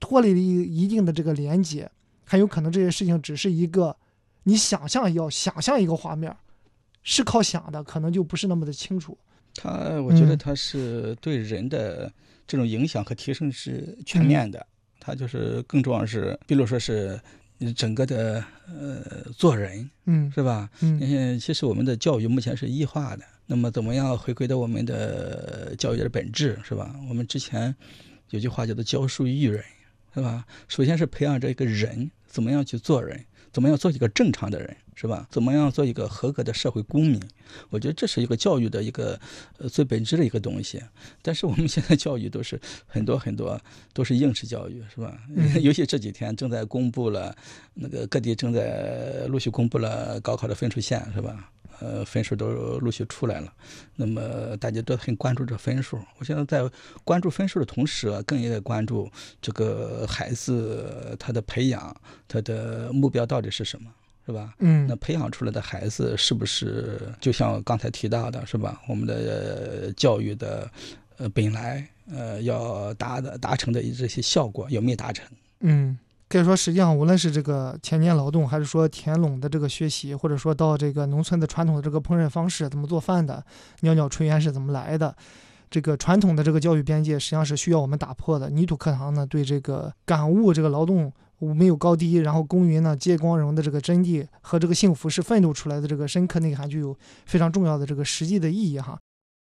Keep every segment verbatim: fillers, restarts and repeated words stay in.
脱离了一定的这个连接，很有可能这些事情只是一个你想象要想象一个画面，是靠想的，可能就不是那么的清楚。 它我觉得它是对人的这种影响和提升是全面的，嗯、它就是更重要是，比如说是整个的呃做人， 嗯， 是吧？ 嗯， 其实我们的教育目前是异化的，那么怎么样回归到我们的教育的本质，是吧？我们之前有句话叫做教书育人，是吧？首先是培养这个人怎么样去做人，怎么样做一个正常的人，是吧？怎么样做一个合格的社会公民？我觉得这是一个教育的一个呃最本质的一个东西。但是我们现在教育都是很多很多都是应试教育，是吧？嗯、尤其这几天正在公布了，那个各地正在陆续公布了高考的分数线，是吧？呃，分数都陆续出来了，那么大家都很关注这分数。我现在在关注分数的同时啊，更应该关注这个孩子他的培养，他的目标到底是什么，是吧？ 嗯， 那培养出来的孩子是不是就像刚才提到的，是吧？我们的教育的呃本来呃要达的达成的这些效果有没有达成？ 嗯。可以说，实际上无论是这个田间劳动，还是说田垄的这个学习，或者说到这个农村的传统的这个烹饪方式，怎么做饭的，袅袅炊烟是怎么来的，这个传统的这个教育边界实际上是需要我们打破的。泥土课堂呢，对这个感悟这个劳动没有高低，然后耕耘呢接光荣的这个真谛和这个幸福是奋斗出来的这个深刻内涵，具有非常重要的这个实际的意义哈。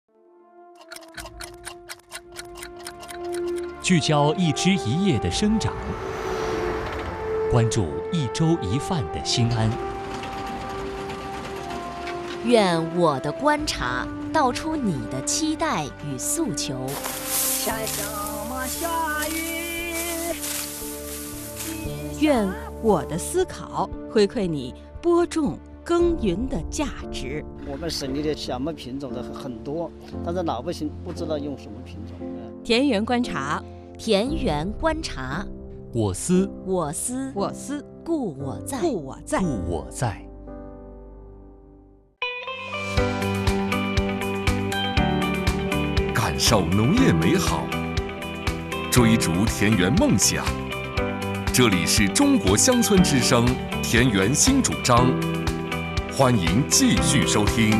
聚焦一枝一叶的生长，关注一粥一饭的心安。 愿我的观察道出你的期待与诉求。 下什么下雨？ 愿我的思考回馈你播种耕耘的价值。 我们省里的小麦品种的很多，但是老百姓不知道用什么品种。 田园观察， 田园观察。 我思， 我思， 我思， 故我在， 故我在， 故我在。 感受农业美好，追逐田园梦想。这里是中国乡村之声田园新主张，欢迎继续收听。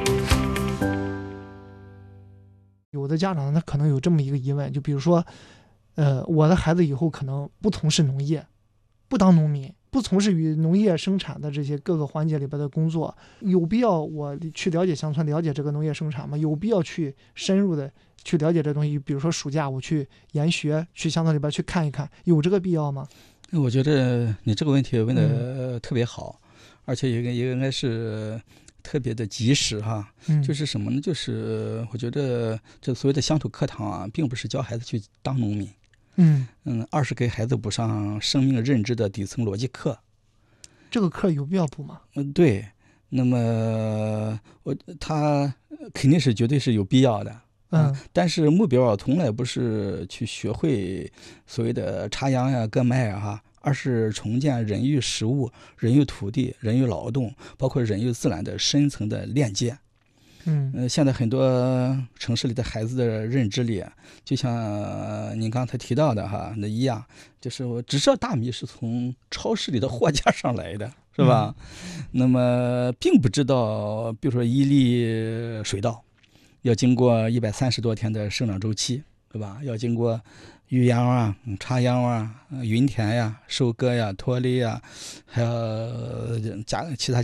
有的家长他可能有这么一个疑问，就比如说呃，我的孩子以后可能不从事农业，不当农民，不从事与农业生产的这些各个环节里边的工作，有必要我去了解乡村，了解这个农业生产吗？有必要去深入的去了解这东西？比如说暑假我去研学，去乡村里边去看一看，有这个必要吗？ 我觉得你这个问题问的特别好，嗯、而且也应该是特别的及时哈。 嗯、 就是什么呢？就是我觉得这所谓的乡土课堂啊，并不是教孩子去当农民。 嗯嗯，二是给孩子补上生命认知的底层逻辑课。 这个课有必要补吗？ 嗯，对。那么我他肯定是绝对是有必要的。 嗯、 啊，但是目标啊，从来不是去学会所谓的插秧呀、割麦啊，哈，而是重建人与食物、人与土地、人与劳动，包括人与自然的深层的链接。 嗯， 呃，现在很多城市里的孩子的认知里，就像、呃、您刚才提到的哈那一样，就是我只知道大米是从超市里的货架上来的，是吧？嗯、那么并不知道，比如说一粒水稻要经过一百三十多天的生长周期，对吧？要经过育秧啊、插秧啊、云田呀、收割呀、脱粒呀，还有加其他。